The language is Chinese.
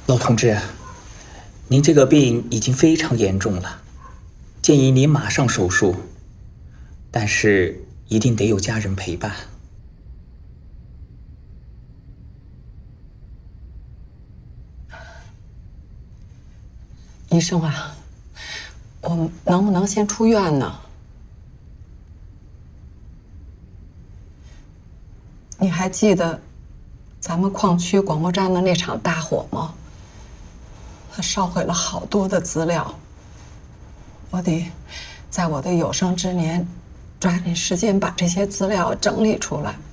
老同志，您这个病已经非常严重了，建议您马上手术，但是一定得有家人陪伴。 医生啊，我能不能先出院呢？你还记得咱们矿区广播站的那场大火吗？它烧毁了好多的资料，我得在我的有生之年抓紧时间把这些资料整理出来。